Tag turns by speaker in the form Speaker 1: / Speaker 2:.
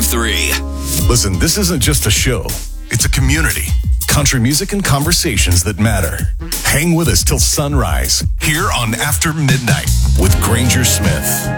Speaker 1: 102.3.
Speaker 2: Listen, this isn't just a show. It's a community. Country music and conversations that matter. Hang with us till sunrise here on After Midnight with Granger Smith.